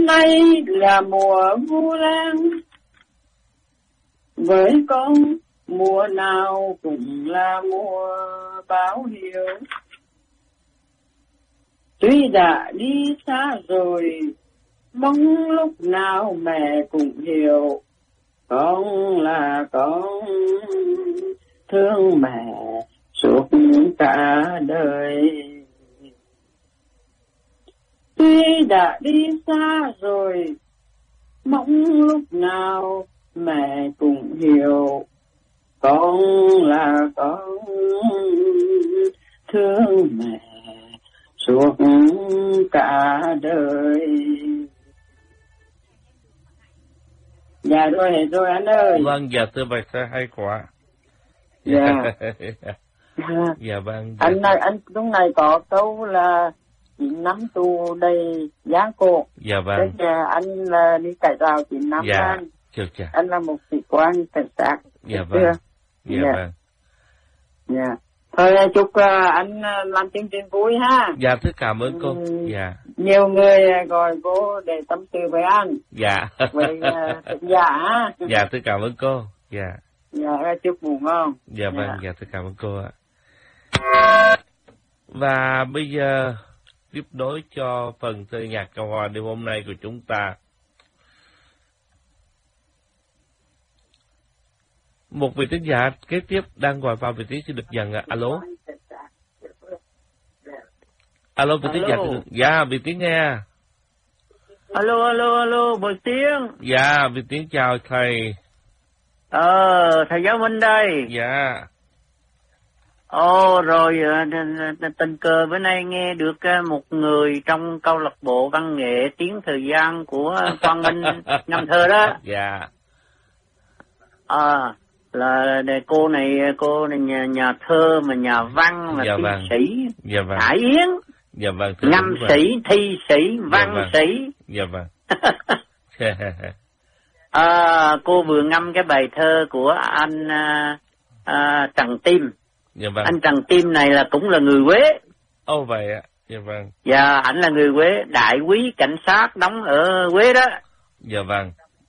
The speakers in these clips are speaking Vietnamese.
năm nay là mùa Vu Lan, với con mùa nào cũng là mùa báo hiếu. Tuy đã đi xa rồi, mong lúc nào mẹ cũng hiểu, con là con thương mẹ suốt cả đời. Tuy đã đi xa rồi, mong lúc nào mẹ cũng hiểu, con là con thương mẹ suốt cả đời. Dạ rồi, hết rồi anh ơi. Vâng, dạ thưa bài thơ hay quá. Dạ. Dạ vâng. Anh lúc này có câu là 9 năm tù đầy gian khổ. Dạ vâng. Thế anh là đi cải tạo 9 năm. Dạ. Anh là một sĩ quan cảnh sát. Dạ vâng. Dạ vâng. Dạ. Thôi chúc anh làm chương trình vui ha. Dạ thưa cảm ơn cô. Dạ. Nhiều người gọi cô để tâm sự với anh. Dạ. Với dạ. Dạ thưa cảm ơn cô. Dạ. Dạ chúc ngủ ngon. Dạ vâng. Dạ thưa cảm ơn cô ạ. Và bây giờ tiếp nối cho phần thơ nhạc Cao Hoa đêm hôm nay của chúng ta. Một vị thính giả kế tiếp đang gọi vào vị trí xin được dần ạ. Alo. Alo vị thính giả. Dạ vị Tiến nghe. Alo Bùi Tiến. Dạ vị Tiến chào thầy. Thầy Giáo Minh đây. Dạ. Rồi tình cờ bữa nay nghe được một người trong câu lạc bộ văn nghệ Tiếng Thời Gian của Quang Minh ngâm thơ đó. Dạ. Là cô này nhà thơ mà nhà văn mà dạ thi vâng. sĩ. Dạ vâng. Hải Yến. Dạ vâng. Ngâm sĩ, thi sĩ, văn vâng. sĩ. Dạ vâng. Cô vừa ngâm cái bài thơ của anh Trần Tim. Dạ vâng. Anh Trần Tim này là cũng là người Huế. Vậy ạ. Dạ vâng. Dạ, anh là người Huế, đại úy cảnh sát đóng ở Huế đó. Dạ vâng.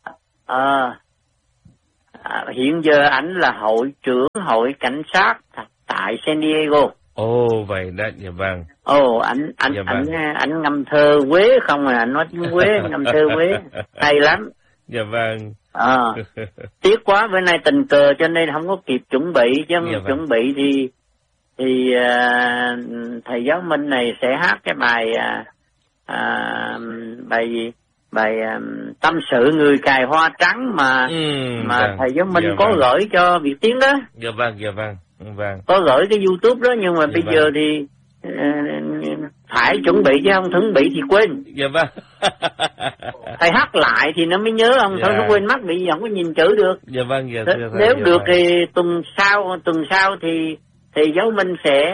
Hiện giờ anh là hội trưởng hội cảnh sát tại San Diego. Vậy đó. Dạ vâng. Anh dạ vâng. anh ngâm thơ Huế không à, anh nói tiếng Huế, ngâm thơ Huế hay lắm. Dạ vâng. Tiếc quá bữa nay tình cờ cho nên không có kịp chuẩn bị, chứ dạ vâng. chuẩn bị thì thầy Giáo Minh này sẽ hát cái bài bài gì? Bài tâm sự người cài hoa trắng mà vâng. thầy Giáo Minh dạ có vâng. gửi cho Việt Tiến đó. Dạ vâng, dạ vâng. Vâng. Có gửi cái YouTube đó, nhưng mà dạ bây vâng. giờ thì phải chuẩn bị, chứ không chuẩn bị thì quên. Dạ vâng. Thầy hát lại thì nó mới nhớ, ông thôi nó quên mất, bị không có nhìn chữ được. Dạ vâng, dạ thưa thầy. Nếu dạ được vâng. thì tuần sau thì Giáo Minh sẽ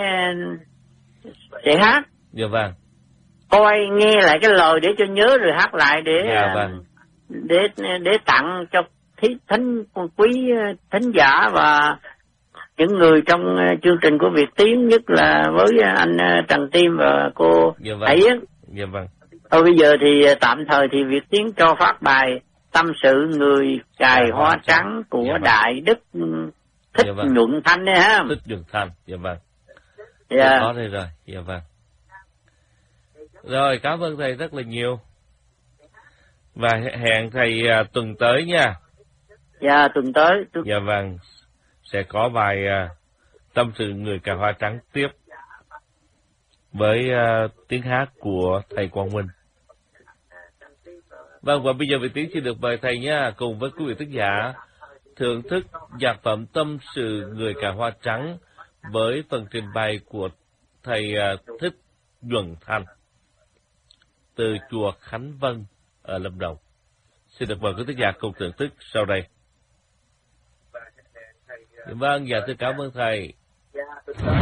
hát. Dạ vâng. Coi nghe lại cái lời để cho nhớ rồi hát lại để dạ vâng. để tặng cho thính quý thính giả và những người trong chương trình của Việt Tiến, nhất là với anh Trần Tim và cô dạ vâng. Hải Yến. Dạ vâng. Thôi bây giờ thì tạm thời thì Việt Tiến cho phát bài tâm sự người cài hoa trắng của dạ vâng. Đại Đức Thích dạ vâng. Nhuận Thanh đấy ha. Thích Nhuận Thanh. Dạ vâng. Dạ. Có đây rồi. Dạ vâng. Rồi, cảm ơn thầy rất là nhiều. Và hẹn thầy tuần tới nha. Dạ, tuần tới. Dạ vâng. Sẽ có bài tâm sự người cài hoa trắng tiếp với tiếng hát của thầy Quang Minh. Vâng, và bây giờ vị Tiến xin được mời thầy nha, cùng với quý vị thính giả thưởng thức nhạc phẩm tâm sự người cài hoa trắng với phần trình bày của thầy Thích Nhuận Thanh từ chùa Khánh Vân ở Lâm Đồng. Xin được mời quý thính giả cùng thưởng thức sau đây. Vâng, dạ tôi cảm ơn thầy.